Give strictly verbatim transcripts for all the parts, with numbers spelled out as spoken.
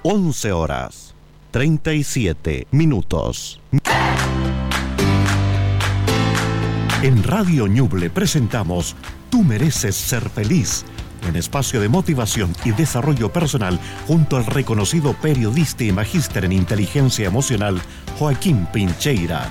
once horas, treinta y siete minutos. En Radio Ñuble presentamos Tú mereces ser feliz, un espacio de motivación y desarrollo personal junto al reconocido periodista y magíster en inteligencia emocional, Joaquín Pincheira.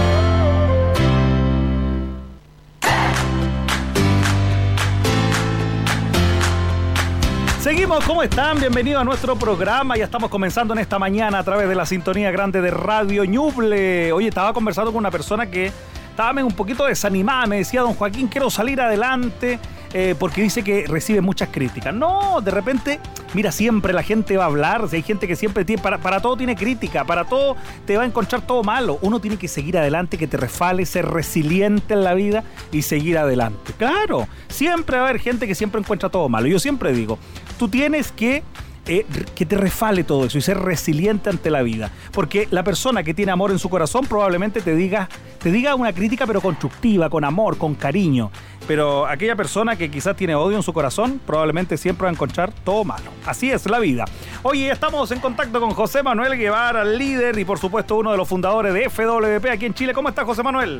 Seguimos, ¿cómo están? Bienvenidos a nuestro programa. Ya estamos comenzando en esta mañana a través de la sintonía grande de Radio Ñuble. Oye, estaba conversando con una persona que estaba un poquito desanimada. Me decía, don Joaquín, quiero salir adelante eh, porque dice que recibe muchas críticas. No, de repente, mira, siempre la gente va a hablar. Si hay gente que siempre tiene, para, para todo tiene crítica, para todo te va a encontrar todo malo. Uno tiene que seguir adelante, que te refale, ser resiliente en la vida y seguir adelante. Claro, siempre va a haber gente que siempre encuentra todo malo. Yo siempre digo, tú tienes que, eh, que te refale todo eso y ser resiliente ante la vida. Porque la persona que tiene amor en su corazón probablemente te diga, te diga una crítica pero constructiva, con amor, con cariño. Pero aquella persona que quizás tiene odio en su corazón probablemente siempre va a encontrar todo malo. Así es la vida. Oye, estamos en contacto con José Manuel Guevara, líder y por supuesto uno de los fundadores de F W P aquí en Chile. ¿Cómo estás, José Manuel?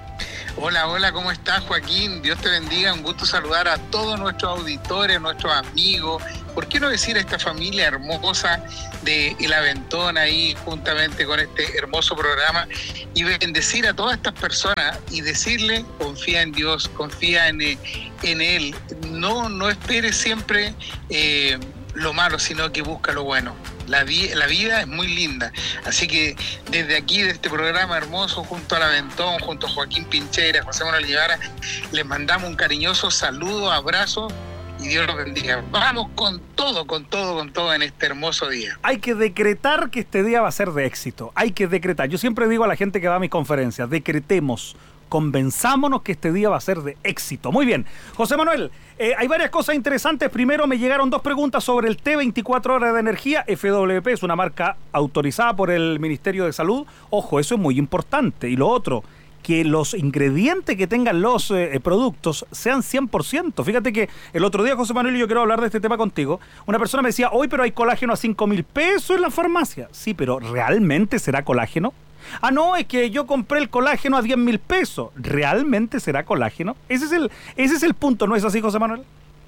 Hola, hola, ¿có estás, Joaquín? Dios te bendiga, un gusto saludar a todos nuestros auditores, nuestros amigos, ¿por qué no decir a esta familia hermosa de El Aventón ahí juntamente con este hermoso programa y bendecir a todas estas personas y decirle, confía en Dios, confía en, en Él, no, no esperes siempre eh, lo malo, sino que busca lo bueno. La, vi- la vida es muy linda, así que desde aquí, de este programa hermoso, junto al Aventón, junto a Joaquín Pincheira, José Manuel Guevara, les mandamos un cariñoso saludo, abrazo y Dios los bendiga. Vamos con todo, con todo, con todo en este hermoso día. Hay que decretar que este día va a ser de éxito, hay que decretar. Yo siempre digo a la gente que va a mis conferencias, decretemos, convenzámonos que este día va a ser de éxito. Muy bien, José Manuel, eh, hay varias cosas interesantes. Primero me llegaron dos preguntas sobre el té veinticuatro horas de energía. F W P es una marca autorizada por el Ministerio de Salud. Ojo, eso es muy importante. Y lo otro, que los ingredientes que tengan los eh, productos sean cien por ciento. Fíjate que el otro día, José Manuel, y yo quiero hablar de este tema contigo, una persona me decía, hoy pero hay colágeno a cinco mil pesos en la farmacia. Sí, pero ¿realmente será colágeno? Ah, no, es que yo compré el colágeno a diez mil pesos. ¿Realmente será colágeno? Ese es el, ese es el punto, ¿no es así, José Manuel?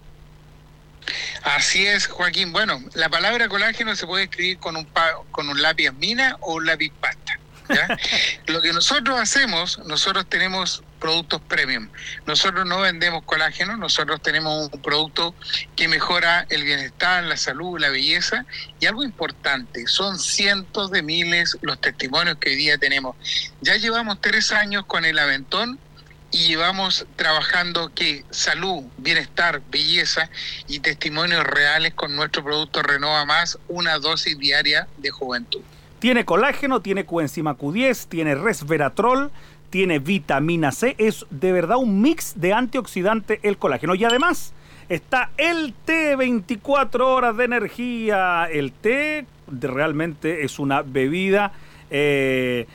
Así es, Joaquín. Bueno, la palabra colágeno se puede escribir con un, pa- con un lápiz mina o un lápiz pasta, ¿ya? Lo que nosotros hacemos, nosotros tenemos productos premium. Nosotros no vendemos colágeno, nosotros tenemos un producto que mejora el bienestar, la salud, la belleza y algo importante, son cientos de miles los testimonios que hoy día tenemos. Ya llevamos tres años con el Aventón y llevamos trabajando que salud, bienestar, belleza y testimonios reales con nuestro producto Renova Más, una dosis diaria de juventud. Tiene colágeno, tiene coenzima Q diez, tiene resveratrol, tiene vitamina C, es de verdad un mix de antioxidante el colágeno. Y además está el té veinticuatro horas de energía. El té de, realmente es una bebida eh,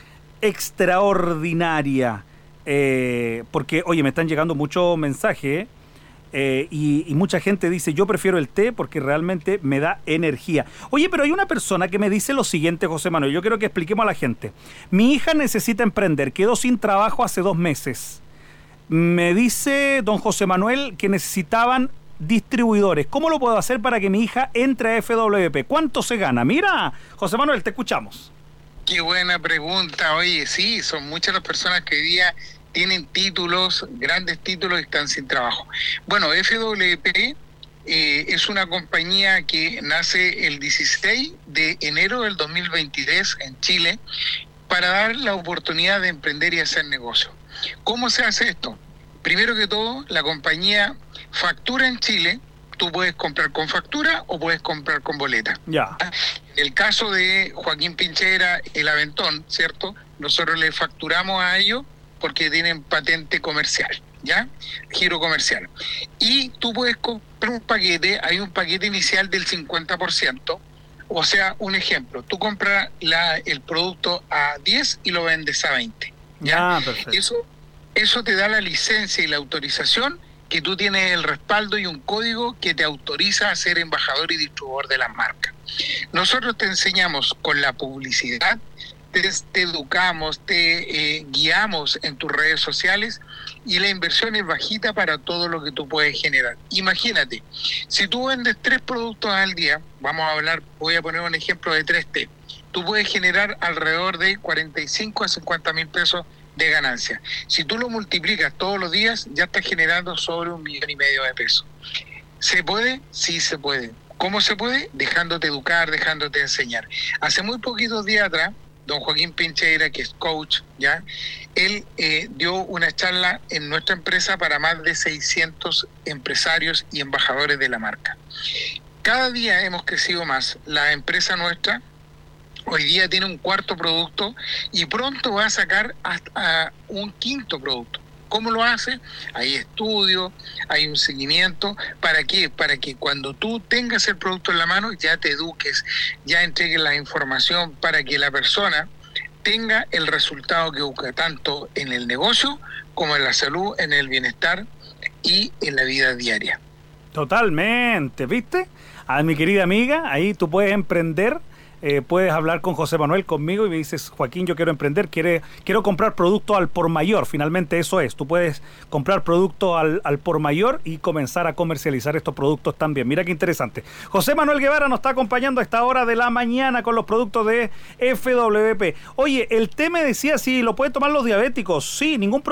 extraordinaria. Eh, porque, oye, me están llegando muchos mensajes eh, y, y mucha gente dice, yo prefiero el té porque realmente me da energía. Oye, pero hay una persona que me dice lo siguiente, José Manuel, yo quiero que expliquemos a la gente. Mi hija necesita emprender, quedó sin trabajo hace dos meses. Me dice don José Manuel que necesitaban distribuidores. ¿Cómo lo puedo hacer para que mi hija entre a F W P? ¿Cuánto se gana? Mira, José Manuel, te escuchamos. Qué buena pregunta. Oye, sí, son muchas las personas que hoy día tienen títulos, grandes títulos y están sin trabajo. Bueno, F W P eh, es una compañía que nace el dieciséis de enero del dos mil veintitrés en Chile para dar la oportunidad de emprender y hacer negocio. ¿Cómo se hace esto? Primero que todo, la compañía factura en Chile. Tú puedes comprar con factura o puedes comprar con boleta. Ya. En el caso de Joaquín Pincheira, el Aventón, ¿cierto? Nosotros le facturamos a ellos porque tienen patente comercial, ¿ya? Giro comercial. Y tú puedes comprar un paquete, hay un paquete inicial del cincuenta por ciento, o sea, un ejemplo, tú compras la, el producto a diez y lo vendes a veinte, ¿ya? Ah, perfecto. Eso, eso te da la licencia y la autorización que tú tienes el respaldo y un código que te autoriza a ser embajador y distribuidor de las marcas. Nosotros te enseñamos con la publicidad, te, te educamos, te eh, guiamos en tus redes sociales y la inversión es bajita para todo lo que tú puedes generar. Imagínate, si tú vendes tres productos al día, vamos a hablar, voy a poner un ejemplo de tres té, tú puedes generar alrededor de cuarenta y cinco a cincuenta mil pesos de ganancia. Si tú lo multiplicas todos los días, ya estás generando sobre un millón y medio de pesos. ¿Se puede? Sí se puede. ¿Cómo se puede? Dejándote educar, dejándote enseñar. Hace muy poquitos días atrás, don Joaquín Pincheira, que es coach, ya, él eh, dio una charla en nuestra empresa para más de seiscientos empresarios y embajadores de la marca. Cada día hemos crecido más. La empresa nuestra hoy día tiene un cuarto producto y pronto va a sacar hasta un quinto producto. ¿Cómo lo hace? Hay estudios, hay un seguimiento. ¿Para qué? Para que cuando tú tengas el producto en la mano ya te eduques, ya entregues la información para que la persona tenga el resultado que busca, tanto en el negocio como en la salud, en el bienestar y en la vida diaria. Totalmente, ¿viste? A mi querida amiga, ahí tú puedes emprender. Eh, puedes hablar con José Manuel, conmigo, y me dices, Joaquín, yo quiero emprender, quiere, quiero comprar producto al por mayor. Finalmente eso es, tú puedes comprar producto al, al por mayor y comenzar a comercializar estos productos también. Mira qué interesante. José Manuel Guevara nos está acompañando a esta hora de la mañana con los productos de F W P. Oye, el té me decía si lo pueden tomar los diabéticos. Sí, ningún problema.